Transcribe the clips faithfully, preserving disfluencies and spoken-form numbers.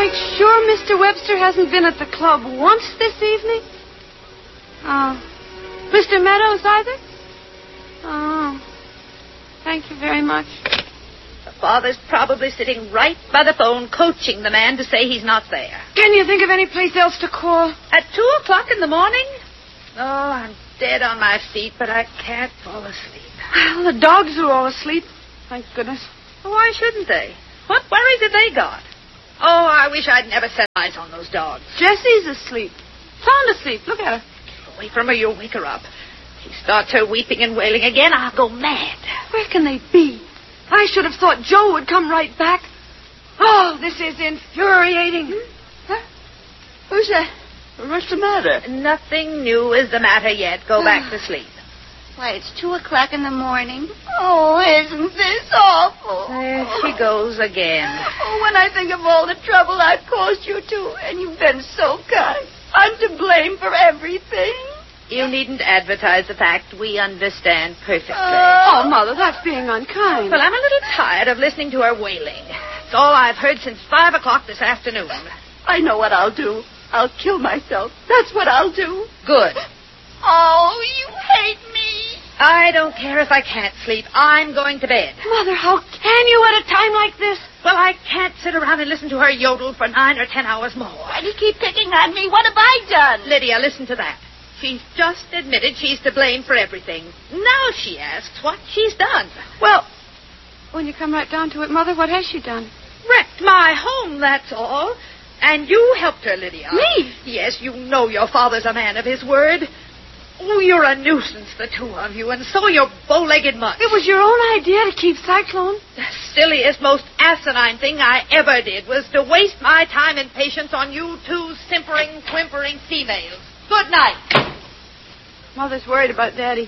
quite sure Mister Webster hasn't been at the club once this evening? Oh. Mister Meadows either? Oh. Thank you very much. The father's probably sitting right by the phone coaching the man to say he's not there. Can you think of any place else to call? At two o'clock in the morning? Oh, I'm dead on my feet, but I can't fall asleep. Well, the dogs are all asleep. Thank goodness. Well, why shouldn't they? What worries have they got? Oh, I wish I'd never set eyes on those dogs. Jessie's asleep. Sound asleep. Look at her. Keep away from her, you'll wake her up. If she starts her weeping and wailing again, I'll go mad. Where can they be? I should have thought Joe would come right back. Oh, this is infuriating. Hmm? Huh? Who's that? What's the matter? Nothing new is the matter yet. Go back to sleep. Why, it's two o'clock in the morning. Oh, isn't this awful? There she goes again. Oh, when I think of all the trouble I've caused you two, and you've been so kind. I'm to blame for everything. You needn't advertise the fact. We understand perfectly. Oh, Mother, that's being unkind. Well, I'm a little tired of listening to her wailing. It's all I've heard since five o'clock this afternoon. I know what I'll do. I'll kill myself. That's what I'll do. Good. Oh, you hate me. I don't care if I can't sleep. I'm going to bed. Mother, how can you at a time like this? Well, I can't sit around and listen to her yodel for nine or ten hours more. Why do you keep picking on me? What have I done? Lydia, listen to that. She's just admitted she's to blame for everything. Now she asks what she's done. Well, when you come right down to it, Mother, what has she done? Wrecked my home, that's all. And you helped her, Lydia. Me? Yes, you know your father's a man of his word. Oh, you're a nuisance, the two of you, and so are your bow-legged mutts. It was your own idea to keep Cyclone. The silliest, most asinine thing I ever did was to waste my time and patience on you two simpering, whimpering females. Good night. Mother's worried about Daddy.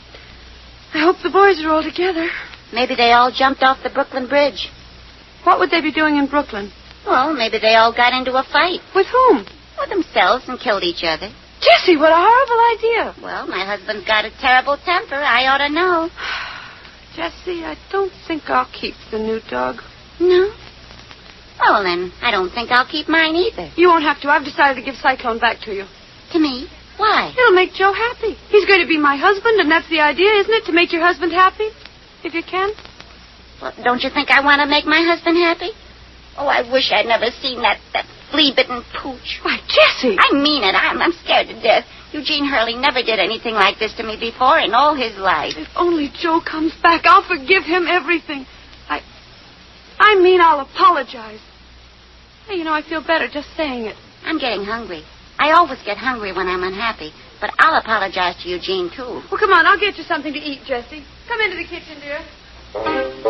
I hope the boys are all together. Maybe they all jumped off the Brooklyn Bridge. What would they be doing in Brooklyn? Well, maybe they all got into a fight. With whom? With themselves and killed each other. Jessie, what a horrible idea. Well, my husband's got a terrible temper. I ought to know. Jessie, I don't think I'll keep the new dog. No? Well, then, I don't think I'll keep mine either. You won't have to. I've decided to give Cyclone back to you. To me? Why? It'll make Joe happy. He's going to be my husband, and that's the idea, isn't it? To make your husband happy? If you can. Well, don't you think I want to make my husband happy? Oh, I wish I'd never seen that, that flea-bitten pooch. Why, Jessie! I mean it. I'm, I'm scared to death. Eugene Hurley never did anything like this to me before in all his life. If only Joe comes back, I'll forgive him everything. I... I mean, I'll apologize. Hey, you know, I feel better just saying it. I'm getting hungry. I always get hungry when I'm unhappy. But I'll apologize to Eugene, too. Well, come on, I'll get you something to eat, Jessie. Come into the kitchen, dear.